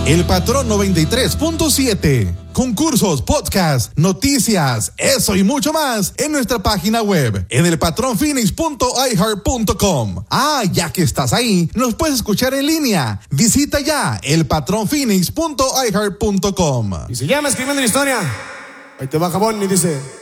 El Patrón 93.7. Concursos, podcasts, noticias, eso y mucho más en nuestra página web, en elpatronphoenix.iheart.com. Ya que estás ahí, nos puedes escuchar en línea. Visita ya elpatronphoenix.iheart.com. Y se llama Escribiendo la Historia. Ahí te va Jabón y dice...